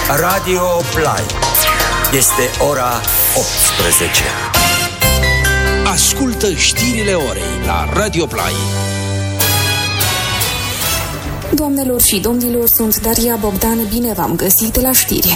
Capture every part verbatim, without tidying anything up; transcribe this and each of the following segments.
Radio Play. Este ora optsprezece. Ascultă știrile orei la Radio Play. Doamnelor și domnilor, sunt Daria Bogdan, bine v-am găsit la știri.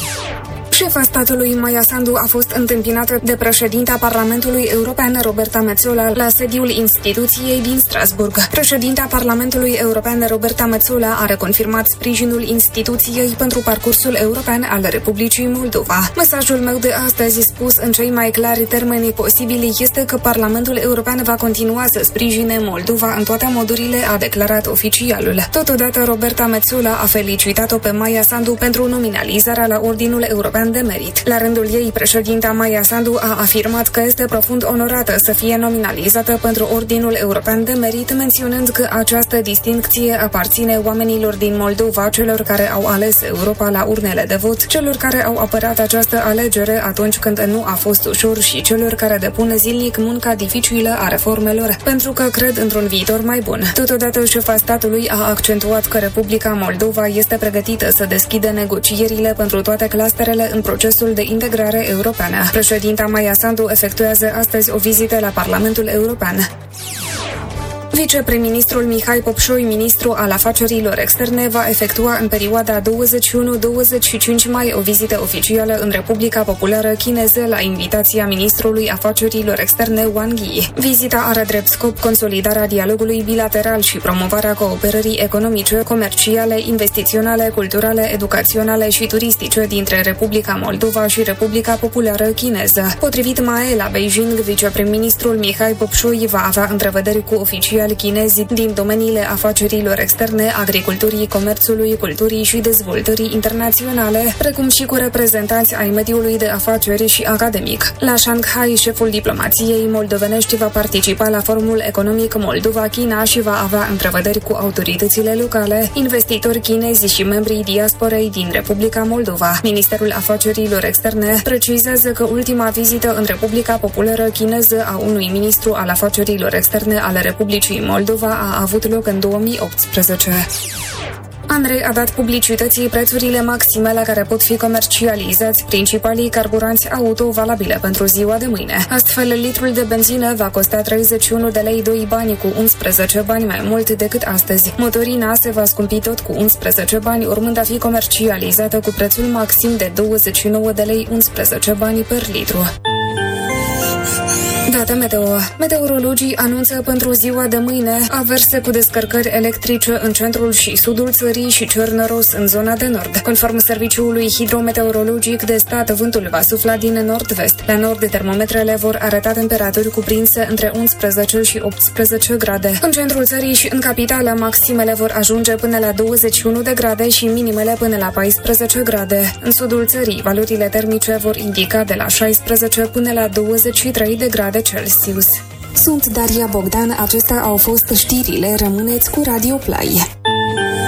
Șefa statului Maia Sandu a fost întâmpinată de președinta Parlamentului European Roberta Metsola la sediul instituției din Strasbourg. Președinta Parlamentului European Roberta Metsola a reconfirmat sprijinul instituției pentru parcursul european al Republicii Moldova. Mesajul meu de astăzi, spus în cei mai clari termeni posibili, este că Parlamentul European va continua să sprijine Moldova în toate modurile, a declarat oficialul. Totodată, Roberta Metsola a felicitat-o pe Maia Sandu pentru nominalizarea la Ordinul European de Merit. La rândul ei, președinta Maia Sandu a afirmat că este profund onorată să fie nominalizată pentru Ordinul European de Merit, menționând că această distincție aparține oamenilor din Moldova, celor care au ales Europa la urnele de vot, celor care au apărat această alegere atunci când nu a fost ușor și celor care depun zilnic munca dificilă a reformelor, pentru că cred într-un viitor mai bun. Totodată, șefa statului a accentuat că Republica Moldova este pregătită să deschidă negocierile pentru toate clusterele în procesul de integrare europeană. Președinta Maia Sandu efectuează astăzi o vizită la Parlamentul European. Viceprim-ministrul Mihai Popșoi, ministru al afacerilor externe, va efectua în perioada douăzeci și unu douăzeci și cinci mai o vizită oficială în Republica Populară Chineză la invitația ministrului afacerilor externe Wang Yi. Vizita are drept scop consolidarea dialogului bilateral și promovarea cooperării economice, comerciale, investiționale, culturale, educaționale și turistice dintre Republica Moldova și Republica Populară Chineză. Potrivit M A E la Beijing, viceprim-ministrul Mihai Popșoi va avea întrevederi cu oficiali chinezi din domeniile afacerilor externe, agriculturii, comerțului, culturii și dezvoltării internaționale, precum și cu reprezentanți ai mediului de afaceri și academic. La Shanghai, șeful diplomației moldovenești va participa la Forumul Economic Moldova-China și va avea întrevederi cu autoritățile locale, investitori chinezi și membrii diasporei din Republica Moldova. Ministerul Afacerilor Externe precizează că ultima vizită în Republica Populară Chineză a unui ministru al afacerilor externe ale Republicii Moldova a avut loc în două mii optsprezece. ANRE a dat publicității prețurile maxime la care pot fi comercializați principalii carburanți auto valabile pentru ziua de mâine. Astfel, litrul de benzină va costa treizeci și unu de lei doi bani, cu unsprezece bani mai mult decât astăzi. Motorina se va scumpi tot cu unsprezece bani, urmând a fi comercializată cu prețul maxim de douăzeci și nouă de lei unsprezece bani per litru. Data meteo. Meteorologii anunță pentru ziua de mâine averse cu descărcări electrice în centrul și sudul țării și cer noros în zona de nord. Conform Serviciului Hidrometeorologic de Stat, vântul va sufla din nord-vest. La nord, termometrele vor arăta temperaturi cuprinse între unsprezece și optsprezece grade. În centrul țării și în capitală, maximele vor ajunge până la douăzeci și unu de grade și minimele până la paisprezece grade. În sudul țării, valorile termice vor indica de la șaisprezece până la douăzeci și trei de grade Celsius. Sunt Daria Bogdan, acestea au fost știrile, rămâneți cu Radio Play.